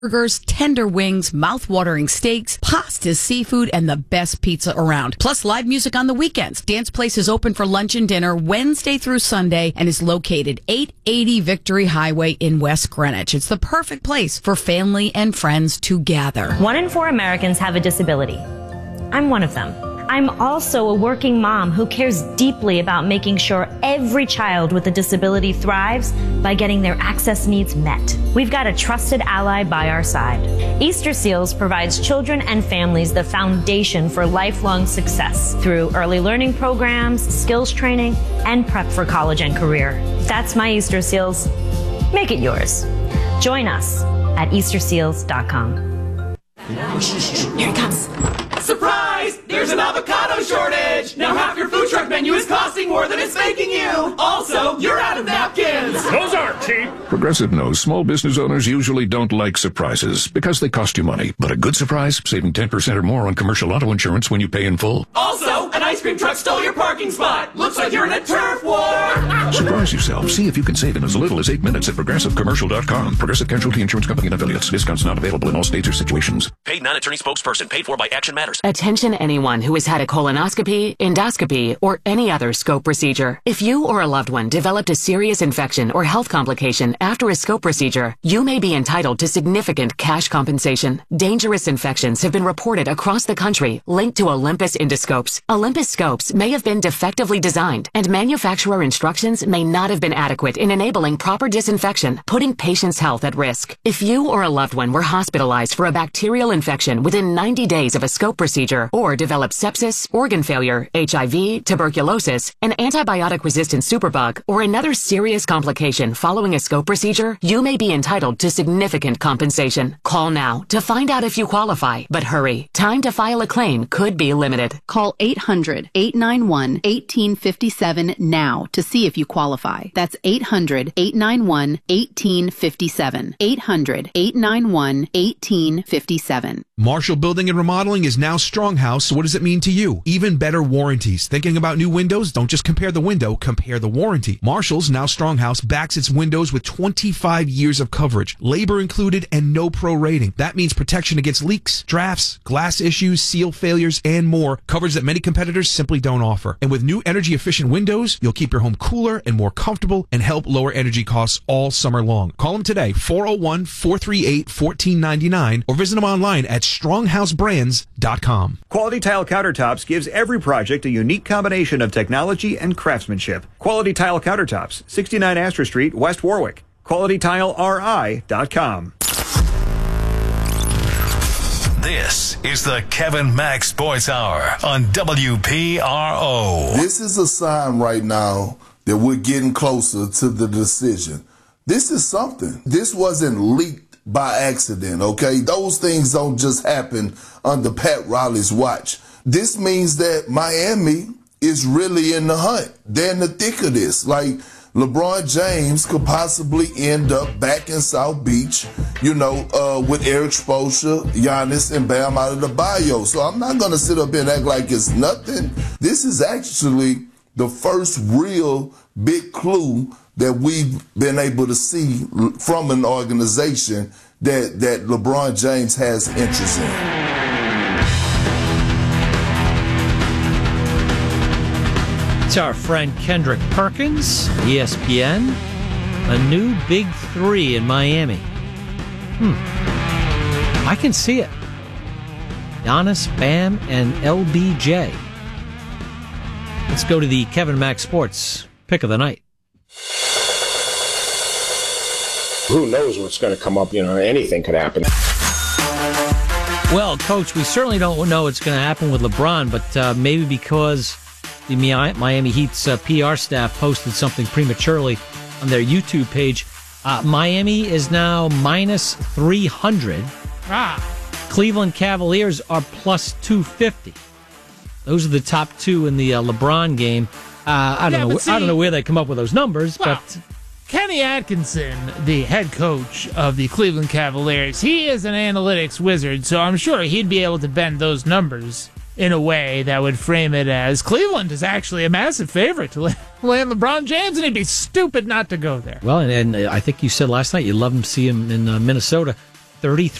Burgers, tender wings, mouth-watering steaks, pastas, seafood, and the best pizza around. Plus live music on the weekends. Dance Place is open for lunch and dinner Wednesday through Sunday and is located 880 Victory Highway in West Greenwich. It's the perfect place for family and friends to gather. 1 in 4 Americans have a disability. I'm one of them. I'm also a working mom who cares deeply about making sure every child with a disability thrives by getting their access needs met. We've got a trusted ally by our side. Easter Seals provides children and families the foundation for lifelong success through early learning programs, skills training, and prep for college and career. That's my Easter Seals. Make it yours. Join us at easterseals.com. Here it comes. Surprise! There's an avocado shortage! Now half your food truck menu is costing more than it's making you! Also, you're out of napkins! Those aren't cheap! Progressive knows small business owners usually don't like surprises because they cost you money. But a good surprise, saving 10% or more on commercial auto insurance when you pay in full. Also, an ice cream truck stole your parking spot! Looks like you're in a turf war! Surprise yourself. See if you can save in as little as 8 minutes at ProgressiveCommercial.com. Progressive Casualty Insurance Company and Affiliates. Discounts not available in all states or situations. Paid non-attorney spokesperson. Paid for by Action Matters. Attention anyone who has had a colonoscopy, endoscopy, or any other scope procedure. If you or a loved one developed a serious infection or health complication after a scope procedure, you may be entitled to significant cash compensation. Dangerous infections have been reported across the country linked to Olympus endoscopes. Olympus scopes may have been defectively designed, and manufacturer instructions may not have been adequate in enabling proper disinfection, putting patients' health at risk. If you or a loved one were hospitalized for a bacterial infection within 90 days of a scope procedure, or developed sepsis, organ failure, HIV, tuberculosis, an antibiotic-resistant superbug, or another serious complication following a scope procedure, you may be entitled to significant compensation. Call now to find out if you qualify. But hurry, time to file a claim could be limited. Call 800-891-1857 now to see if you qualify. That's 800-891-1857. 800-891-1857. Marshall Building and Remodeling is now Stronghouse, so what does it mean to you? Even better warranties. Thinking about new windows? Don't just compare the window, compare the warranty. Marshall's, now Stronghouse, backs its windows with 25 years of coverage, labor included, and no pro rating. That means protection against leaks, drafts, glass issues, seal failures, and more. Coverage that many competitors simply don't offer. And with new energy-efficient windows, you'll keep your home cooler and more comfortable and help lower energy costs all summer long. Call them today, 401-438-1499, or visit them online at stronghhousebrands.com. Quality Tile Countertops gives every project a unique combination of technology and craftsmanship. Quality Tile Countertops, 69 Astor Street, West Warwick. QualityTileRI.com. This is the Kevin Mack Sports Hour on WPRO. This is a sign right now that we're getting closer to the decision. This is something. This wasn't leaked by accident, okay? Those things don't just happen under Pat Riley's watch. This means that Miami is really in the hunt. They're in the thick of this. Like, LeBron James could possibly end up back in South Beach, with Eric Spoelstra, Giannis, and Bam out of the bio. So I'm not going to sit up and act like it's nothing. This is actually the first real big clue that we've been able to see from an organization that LeBron James has interest in. It's our friend Kendrick Perkins, ESPN. A new big three in Miami. I can see it. Giannis, Bam, and LBJ. Let's go to the Kevin Mack Sports pick of the night. Who knows what's going to come up? Anything could happen. Well, Coach, we certainly don't know what's going to happen with LeBron, but maybe because the Miami Heat's PR staff posted something prematurely on their YouTube page, Miami is now minus 300. Cleveland Cavaliers are plus 250. Those are the top two in the LeBron game. I don't know where they come up with those numbers, but Kenny Atkinson, the head coach of the Cleveland Cavaliers, he is an analytics wizard, so I'm sure he'd be able to bend those numbers in a way that would frame it as Cleveland is actually a massive favorite to land LeBron James, and he'd be stupid not to go there. Well, and I think you said last night you love him, see him in Minnesota. 33